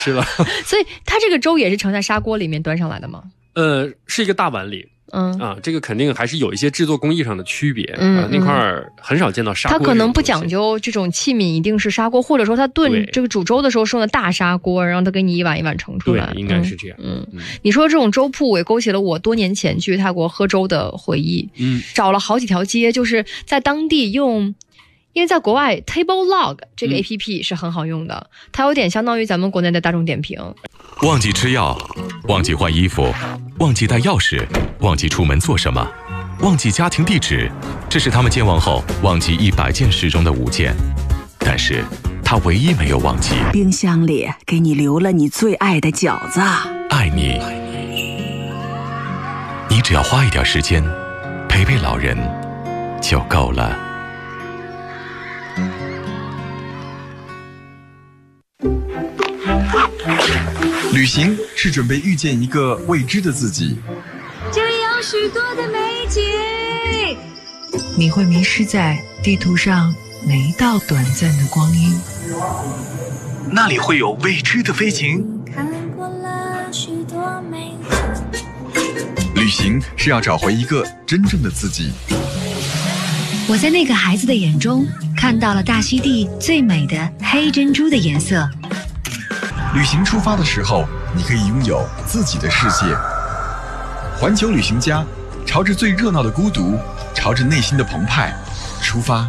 吃了。 所以它这个粥也是盛在砂锅里面端上来的吗？ 是一个大碗里。这个肯定还是有一些制作工艺上的区别。那块儿很少见到砂锅。 它可能不讲究这种器皿一定是砂锅，或者说它炖这个煮粥的时候是用的大砂锅，然后它给你一碗一碗盛出来。 对，应该是这样。 你说这种粥铺也勾起了我多年前去泰国喝粥的回忆。找了好几条街，就是在当地用。因为在国外 Table Log 这个 APP 是很好用的，它有点相当于咱们国内的大众点评。 忘记吃药，忘记换衣服，忘记带钥匙，忘记出门做什么，忘记家庭地址，这是他们健忘后忘记100件事中的5件。但是他唯一没有忘记， 冰箱里给你留了你最爱的饺子。 爱你，你只要花一点时间陪陪老人就够了。 旅行是准备遇见一个未知的自己， 这里有许多的美景， 你会迷失在地图上每一道短暂的光阴， 那里会有未知的飞行。 看过了许多美景， 旅行是要找回一个真正的自己。 我在那个孩子的眼中看到了大溪地最美的黑珍珠的颜色。 旅行出发的时候，你可以拥有自己的世界。环球旅行家，朝着最热闹的孤独，朝着内心的澎湃出发。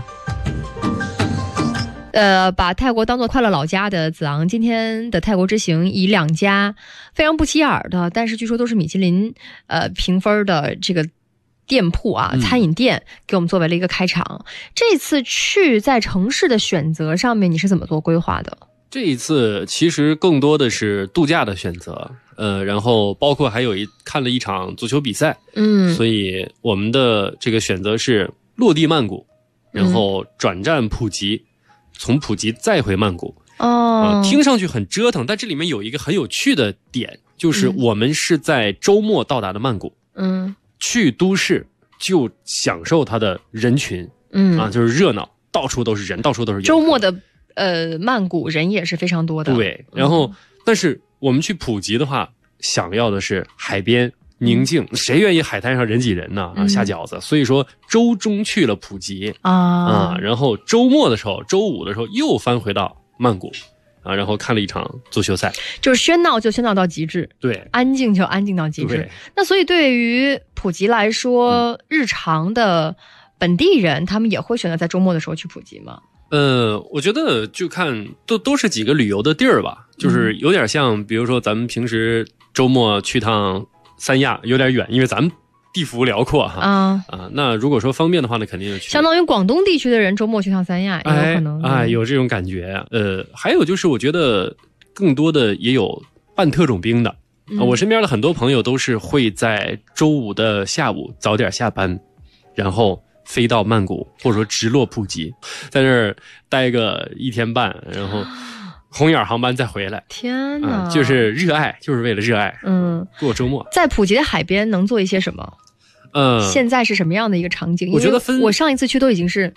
把泰国当作快乐老家的子昂今天的泰国之行，以2家非常不起眼的，但是据说都是米其林评分的这个店铺啊，餐饮店给我们作为了一个开场。这次去在城市的选择上面，你是怎么做规划的？ 这一次其实更多的是度假的选择，然后包括还有看了一场足球比赛，所以我们的这个选择是落地曼谷，然后转战普吉，从普吉再回曼谷。听上去很折腾，但这里面有一个很有趣的点，就是我们是在周末到达的曼谷，去都市就享受它的人群，就是热闹，到处都是人，到处都是周末的。曼谷人也是非常多的。 对，然后但是我们去普吉的话，想要的是海边宁静，谁愿意海滩上人挤人呢？下饺子。所以说周中去了普吉然后周末的时候，周5的时候又翻回到曼谷然后看了一场足球赛， 就是喧闹就喧闹到极致， 对， 安静就安静到极致。那所以对于普吉来说，日常的本地人他们也会选择在周末的时候去普吉吗？ 我觉得就看都是几个旅游的地儿吧，就是有点像，比如说咱们平时周末去趟三亚，有点远，因为咱们地幅辽阔哈。那如果说方便的话呢，肯定就去。 相当于广东地区的人周末去趟三亚，也有可能。 有这种感觉。还有就是我觉得更多的也有办特种兵的。我身边的很多朋友都是会在周5的下午早点下班，然后飞到曼谷，或者说直落普吉，在那儿待个1天半，然后红眼航班再回来。 天哪， 就是热爱，就是为了热爱。过周末。在普吉的海边能做一些什么？现在是什么样的一个场景？ 我觉得我上一次去都已经是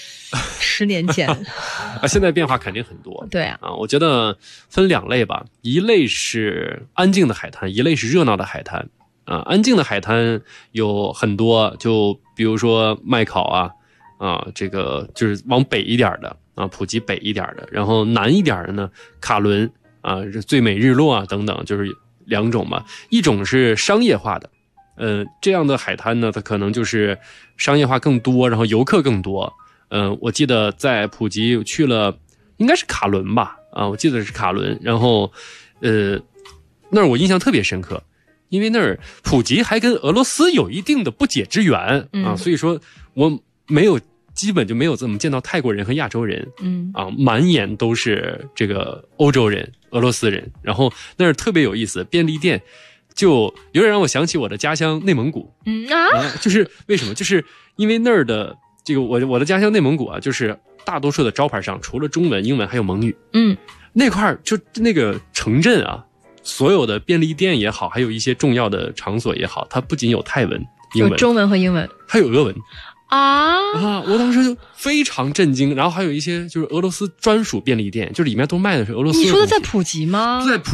10年前现在变化肯定很多。 对啊， 我觉得分2类吧，一类是安静的海滩，一类是热闹的海滩。安静的海滩有很多，就比如说麦考这个就是往北一点的普吉北一点的，然后南一点的呢，卡伦最美日落等等，就是2种嘛。一种是商业化的，这样的海滩呢，它可能就是商业化更多，然后游客更多。我记得在普吉去了，应该是卡伦吧，我记得是卡伦，然后那儿我印象特别深刻。因为那儿普吉还跟俄罗斯有一定的不解之缘所以说我基本就没有怎么见到泰国人和亚洲人，满眼都是这个欧洲人、俄罗斯人。然后那儿特别有意思，便利店就有点让我想起我的家乡内蒙古。就是为什么？就是因为那儿的这个我的家乡内蒙古就是大多数的招牌上除了中文、英文还有蒙语。那块儿就那个城镇所有的便利店也好，还有一些重要的场所也好，它不仅有泰文、英文， 有中文和英文， 还有俄文。 啊！我当时就非常震惊。然后还有一些就是俄罗斯专属便利店，就里面都卖的是俄罗斯的东西。 你说的在普吉吗？ 在